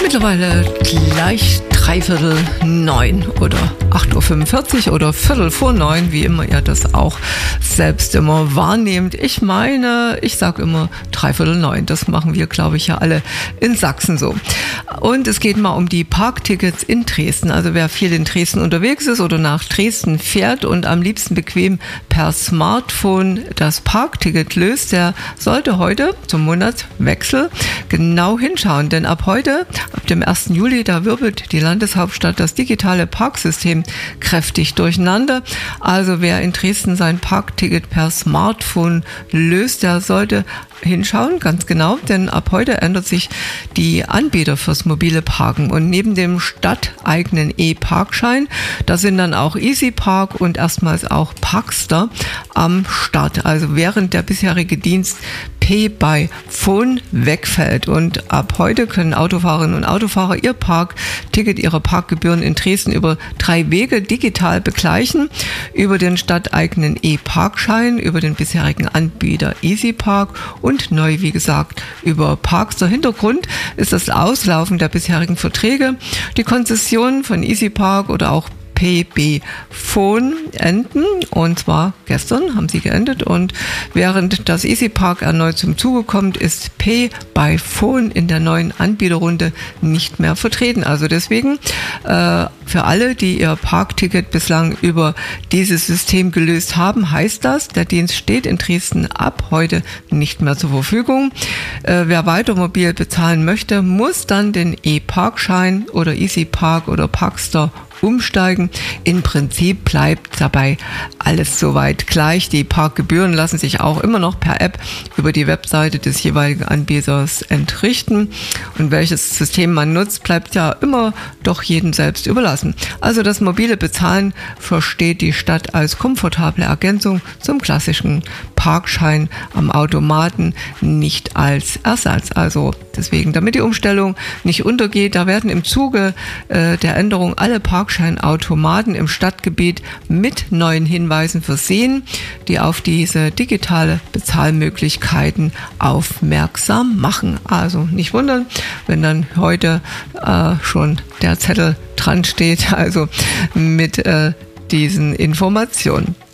Mittlerweile gleich 8:45 oder 8:45 oder 8:45, wie immer ihr das auch selbst immer wahrnehmt. Ich meine, ich sage immer 8:45. Das machen wir, glaube ich, ja alle in Sachsen so. Und es geht mal um die Parktickets in Dresden. Also wer viel in Dresden unterwegs ist oder nach Dresden fährt und am liebsten bequem per Smartphone das Parkticket löst, der sollte heute zum Monatswechsel genau hinschauen. Denn ab heute, ab dem 1. Juli, da wirbelt die Landeshauptstadt das digitale Parksystem kräftig durcheinander. Also wer in Dresden sein Parkticket per Smartphone löst, der sollte hinschauen, ganz genau, denn ab heute ändert sich die Anbieter fürs mobile Parken und neben dem stadteigenen E-Parkschein, da sind dann auch EasyPark und erstmals auch Parkster am Start. Also während der bisherige Dienst Pay by Phone wegfällt und ab heute können Autofahrerinnen und Autofahrer ihr Parkticket, ihre Parkgebühren in Dresden über 3 Wege digital begleichen, über den stadteigenen E-Parkschein, über den bisherigen Anbieter EasyPark und neu, wie gesagt, über Parkster. Hintergrund ist das Auslaufen der bisherigen Verträge. Die Konzessionen von EasyPark oder auch PB Phone enden, und zwar gestern haben sie geendet, und während das EasyPark erneut zum Zuge kommt, ist Pay by Phone in der neuen Anbieterrunde nicht mehr vertreten. Also deswegen für alle, die ihr Parkticket bislang über dieses System gelöst haben, heißt das, der Dienst steht in Dresden ab heute nicht mehr zur Verfügung. Wer weiter mobil bezahlen möchte, muss dann den E-Parkschein oder EasyPark oder Parkster umsteigen. Im Prinzip bleibt dabei alles soweit gleich. Die Parkgebühren lassen sich auch immer noch per App über die Webseite des jeweiligen Anbieters entrichten. Und welches System man nutzt, bleibt ja immer doch jedem selbst überlassen. Also das mobile Bezahlen versteht die Stadt als komfortable Ergänzung zum klassischen Parkschein am Automaten, nicht als Ersatz. Also deswegen, damit die Umstellung nicht untergeht, da werden im Zuge der Änderung alle Parkscheinautomaten im Stadtgebiet mit neuen Hinweisen versehen, die auf diese digitale Bezahlmöglichkeiten aufmerksam machen. Also nicht wundern, wenn dann heute schon der Zettel dran steht, also mit diesen Informationen.